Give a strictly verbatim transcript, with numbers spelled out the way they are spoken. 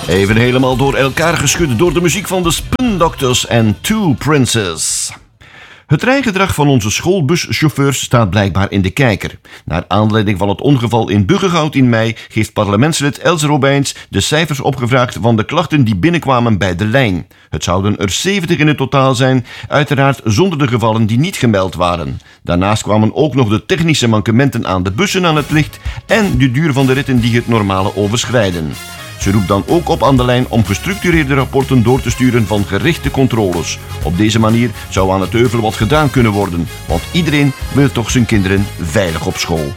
Even helemaal door elkaar geschud door de muziek van de Spin Doctors en Two Princes. Het rijgedrag van onze schoolbuschauffeurs staat blijkbaar in de kijker. Naar aanleiding van het ongeval in Buggenhout in mei geeft parlementslid Else Robijns de cijfers opgevraagd van de klachten die binnenkwamen bij de lijn. Het zouden er zeventig in het totaal zijn, uiteraard zonder de gevallen die niet gemeld waren. Daarnaast kwamen ook nog de technische mankementen aan de bussen aan het licht en de duur van de ritten die het normale overschrijden. Ze roept dan ook op aan de lijn om gestructureerde rapporten door te sturen van gerichte controles. Op deze manier zou aan het euvel wat gedaan kunnen worden, want iedereen wil toch zijn kinderen veilig op school.